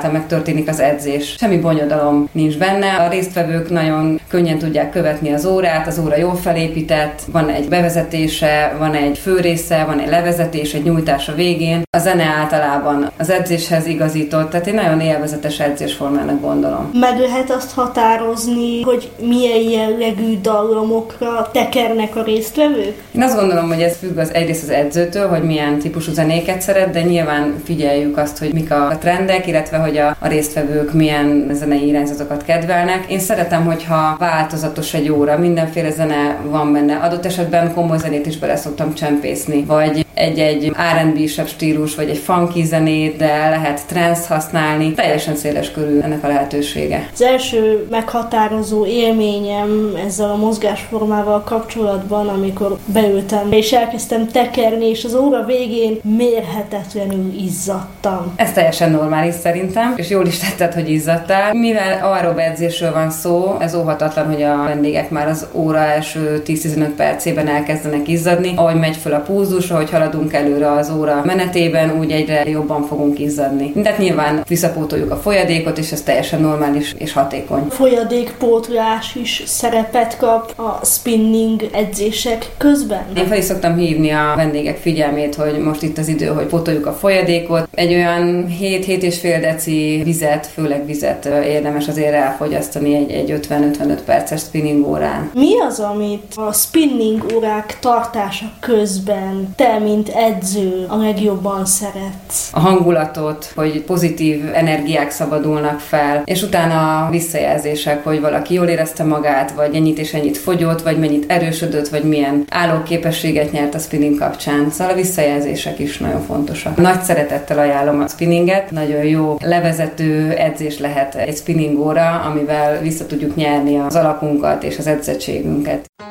által megtörténik az edzés. Semmi bonyodalom nincs benne, a résztvevők nagyon könnyen tudják követni az órát, az óra jól felépített, van egy bevezetése, van egy főrésze, van egy levezetés, egy nyújtás a végén. A zene általában az edzéshez igazított, tehát egy nagyon élvezetes edzésformának gondolom. Meg lehet azt határozni, hogy milyen jellegű dallamokra tekernek a résztvevők? Én azt gondolom, hogy ez függ egyrészt az edzőtől, hogy milyen típusú zenéket szeret, de nyilván figyeljük azt, hogy mik a trendek, illetve hogy a résztvevők milyen zenei irányzatokat kedvelnek. Én szeretem, hogyha változatos egy óra, mindenféle zene van benne. Adott esetben komoly zenét is bele szoktam csempészni, vagy egy R&B-sebb stílus, vagy egy funky zenét, de lehet trance használni. Teljesen széles körű ennek a lehetősége. Az első meghatározó élményem ezzel a mozgásformával kapcsolatban, amikor beültem és elkezdtem tekerni, és az óra végén mérhetetlenül izzadtam. Ez teljesen normális szerintem, és jól is tetted, hogy izzadtál. Mivel aerob edzésről van szó, ez óhatatlan, hogy a vendégek már az óra első 10-15 percében elkezdenek izzadni. Ahogy megy föl a pulzus, ahogy haladunk előre az óra menetében, úgy egyre jobban fogunk izzadni. Tehát nyilván visszapótoljuk a folyadékot, és ez teljesen normális és hatékony. Folyadékpótlás is szerepet kap a spinning edzések közben? Én fel is szoktam hívni a vendégek figyelmét, hogy most itt az idő, hogy pótoljuk a folyadékot. Egy olyan 7-7,5 deci vizet, főleg vizet érdemes azért elfogyasztani egy 50-55 perces spinning órán. Mi az, amit a spinning órák tartása közben te, mint edző, a legjobban szeretsz? A hangulatot, hogy pozitív energiák szabadulnak fel, és utána a visszajelzések, hogy valaki jól érezte magát, vagy ennyit és ennyit fogyott, vagy mennyit erősödött, vagy milyen állóképességet nyert a spinning kapcsán. Szóval a visszajelzések is nagyon fontosak. Nagy szeretettel ajánlom a spinninget, nagyon jó levezető edzés lehet egy spinning óra, amivel vissza tudjuk nyerni az alapunkat és az edzettségünket.